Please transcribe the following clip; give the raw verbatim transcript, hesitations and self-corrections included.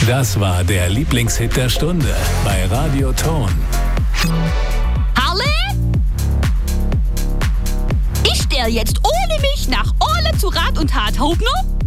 Das war der Lieblingshit der Stunde bei Radio Ton. Harle? Ich stell jetzt ohne mich nach Ole zu Rat und Tat. Hauptner?